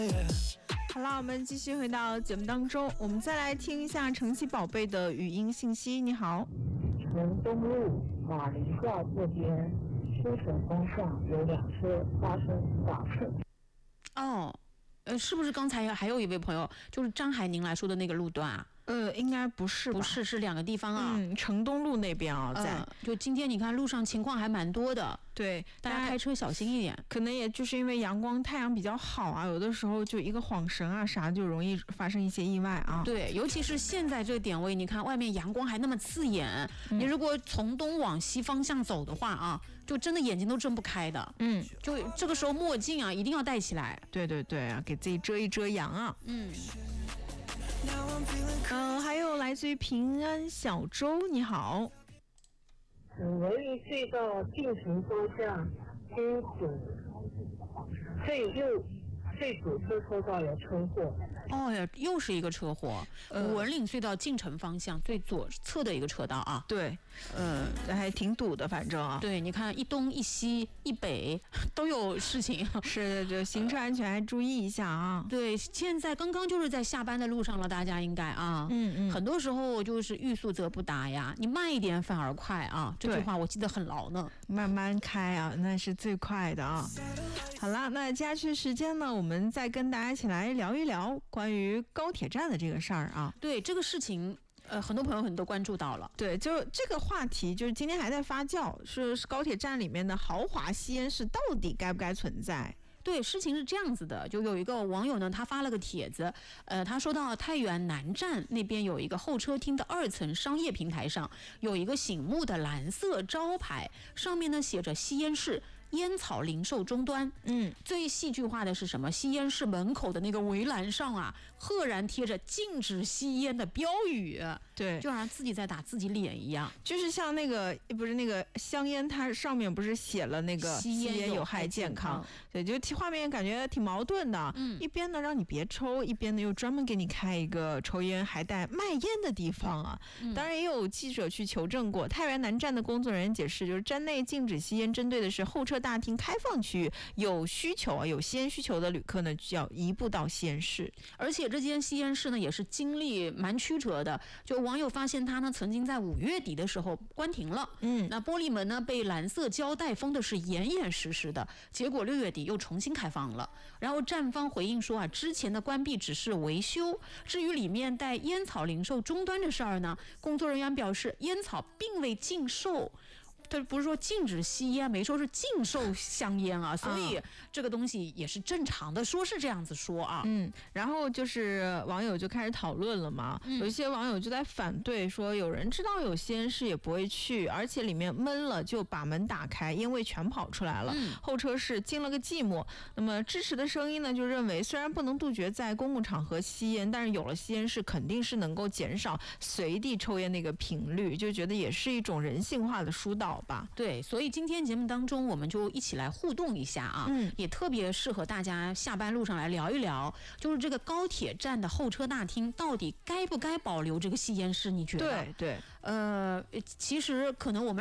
好了，我们继续回到节目当中，我们再来听一下城西宝贝的语音信息。你好， 城东路马林架这边出城方向有2车发生打侧。 哦，是不是刚才还有一位朋友，就是张海宁来说的那个路段啊？ 应该不是吧？ 不是，是2个地方啊。 城东路那边啊， 就今天你看路上情况还蛮多的。 对， 大家开车小心一点。 可能也就是因为太阳比较好啊，有的时候就一个晃神啊啥，就容易发生一些意外啊。 对，尤其是现在这个点位，你看外面阳光还那么刺眼，你如果从东往西方向走的话啊，就真的眼睛都睁不开的。就这个时候墨镜啊一定要戴起来。 对对对啊，给自己遮一遮阳啊。还有来自于平安小周，你好。 文艺隧道进城方向经最堵车道有车祸。 哦呀，又是一个车祸。文岭隧道进城方向最左侧的一个车道啊。 对，还挺堵的，反正啊。 对，你看一东一西一北都有事情。 是的，行车安全还注意一下啊。 对，现在刚刚就是在下班的路上了，大家应该啊。很多时候就是欲速则不达呀，你慢一点反而快啊。这句话我记得很牢呢。 慢慢开啊，那是最快的啊。好了，那接下去时间呢，我们再跟大家一起来聊一聊关于高铁站的这个事儿啊。 对，这个事情很多朋友都关注到了。 对，就这个话题，就是今天还在发酵，是高铁站里面的豪华吸烟室到底该不该存在？ 对，事情是这样子的，就有一个网友呢，他发了个帖子，他说到太原南站那边有一个候车厅的2层商业平台上，有一个醒目的蓝色招牌，上面呢写着吸烟室。烟草零售终端。最戏剧化的是什么？吸烟室门口的那个围栏上啊，赫然贴着禁止吸烟的标语。 对， 就好像自己在打自己脸一样。 就是像那个不是那个香烟，它上面不是写了那个吸烟有害健康？对，就画面感觉挺矛盾的。一边呢让你别抽，一边呢又专门给你开一个抽烟还带卖烟的地方啊。当然也有记者去求证过，太原南站的工作人员解释，就是站内禁止吸烟针对的是候车大厅开放区域，有需求啊，有吸烟需求的旅客呢，就要移步到吸烟室。 而且这间吸烟室呢，也是经历蛮曲折的。就网友发现，它呢曾经在5月底的时候关停了。那玻璃门呢被蓝色胶带封的是严严实实的。结果6月底又重新开放了。然后站方回应说啊，之前的关闭只是维修。至于里面带烟草零售终端的事儿呢，工作人员表示，烟草并未禁售。他不是说禁止吸烟，没说是禁售香烟啊，所以这个东西也是正常的，说是这样子说啊。 然后就是网友就开始讨论了嘛，有一些网友就在反对说，有人知道有吸烟室也不会去，而且里面闷了就把门打开，烟味全跑出来了，候车室进了个寂寞。那么支持的声音呢，就认为虽然不能杜绝在公共场合吸烟，但是有了吸烟室肯定是能够减少随地抽烟那个频率，就觉得也是一种人性化的疏导吧。 对，所以今天节目当中我们就一起来互动一下啊，也特别适合大家下班路上来聊一聊，就是这个高铁站的候车大厅到底该不该保留这个吸烟室？你觉得？ 对， 其实可能我们